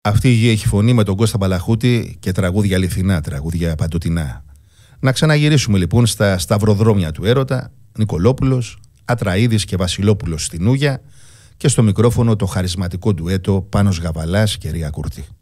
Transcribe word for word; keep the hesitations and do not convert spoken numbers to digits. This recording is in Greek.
Αυτή η γη έχει φωνή με τον Κώστα Μπαλαχούτη και τραγούδια αληθινά, τραγούδια παντοτινά. Να ξαναγυρίσουμε λοιπόν στα σταυροδρόμια του έρωτα. Νικολόπουλος, Ατραΐδης και Βασιλόπουλος στην Ούγια και στο μικρόφωνο το χαρισματικό ντουέτο Πάνος Γαβαλάς και Ρία Κουρτή.